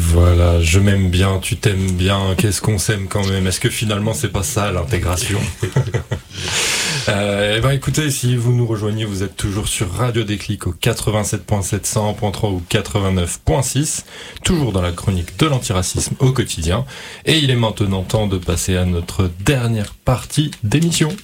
Voilà, je m'aime bien, tu t'aimes bien, qu'est-ce qu'on s'aime quand même? Est-ce que finalement c'est pas ça l'intégration? Écoutez, si vous nous rejoignez, vous êtes toujours sur Radio Déclic au 87.7, 101.3 ou 89.6, toujours dans la chronique de l'antiracisme au quotidien. Et il est maintenant temps de passer à notre dernière partie d'émission.